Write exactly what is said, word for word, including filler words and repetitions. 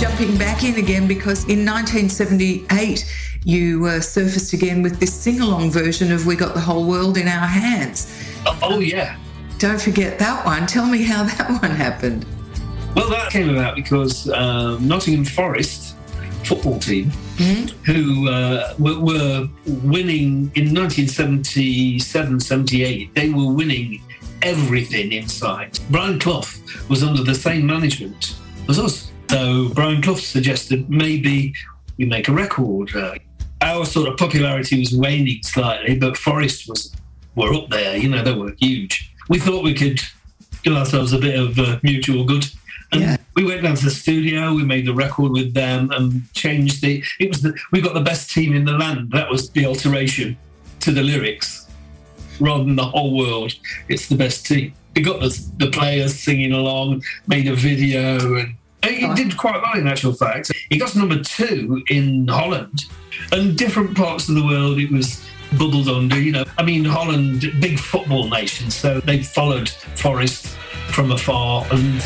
jumping back in again because in nineteen seventy-eight you uh, surfaced again with this sing-along version of We Got the Whole World in Our Hands. Oh, oh yeah. Don't forget that one. Tell me how that one happened. Well, that came about because uh, Nottingham Forest football team, mm-hmm. who uh, were, were winning in nineteen seventy-seven seventy-eight, they were winning everything in sight. Brian Clough was under the same management as us. So Brian Clough suggested maybe we make a record. Uh, our sort of popularity was waning slightly, but Forest was were up there, you know, they were huge. We thought we could give ourselves a bit of uh, mutual good. And yeah. we went down to the studio, we made the record with them and changed the... It was the, we got the best team in the land. That was the alteration to the lyrics. Rather than the whole world, it's the best team. We got the, the players singing along, made a video, and it did quite well in actual fact. It got to number two in Holland, and different parts of the world it was bubbled under, you know. I mean, Holland, big football nation, so they followed Forest from afar, and